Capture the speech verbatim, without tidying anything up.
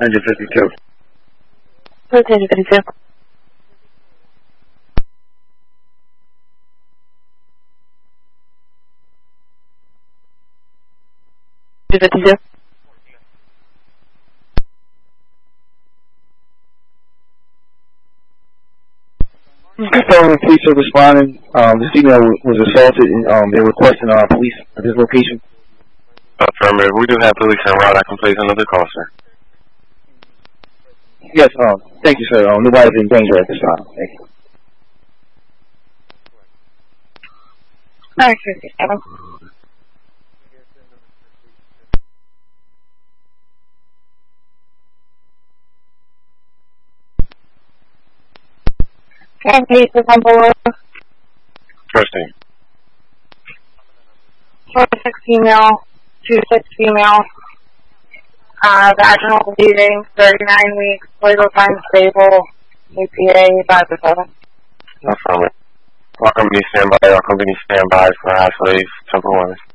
one fifty-two. one fifty-two. two fifty-two. Confirming police are responding. Um, this female was assaulted and um, they're requesting uh, police at this location. Affirmative. We do have police en route. I can place another call, sir. Yes, um, thank you, sir. Um, nobody's in danger at this time. Thank you. one fifty-seven. And cases on board. First thing. four six female, two six female, uh, vaginal bleeding, thirty-nine weeks, legal time stable, E P A five to seven. Affirmative. All company standby. All company standby for isolate temper one.